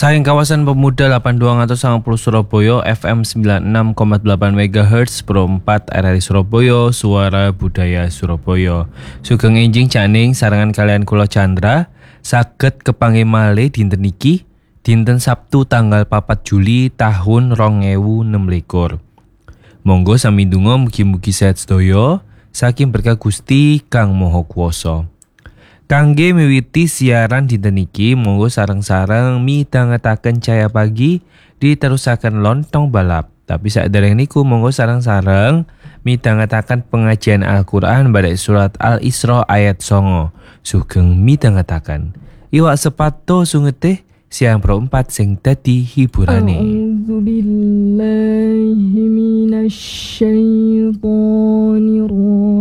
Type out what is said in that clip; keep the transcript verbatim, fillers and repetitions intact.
Saking kawasan pemuda delapan dua atau sembilan puluh Surabaya F M sembilan enam koma delapan megahertz Pro empat R R I Surabaya Suara Budaya Surabaya. Sugeng enjing janing sarangan kalian kula Chandra saged kepanggih malih dinten iki dinten Sabtu tanggal papat Juli tahun rong ewu enem likur. Monggo sami ndonga mugi-mugi sehat sedaya saking berkah Gusti Kang Maha Kuwasa. Kangge miwiti siaran dinten iki monggo sareng-sareng midhangetaken Cahya Pagi diterusaken lontong balap. Tapi sadereng niku monggo sareng-sareng midhangetaken pengajian Al-Qur'an badhe surat Al-Isra ayat songo. Sugeng midhangetaken. Iwak sepato sungete siang pro empat sing dadi hiburane. A'udzu billahi minasy syaithanir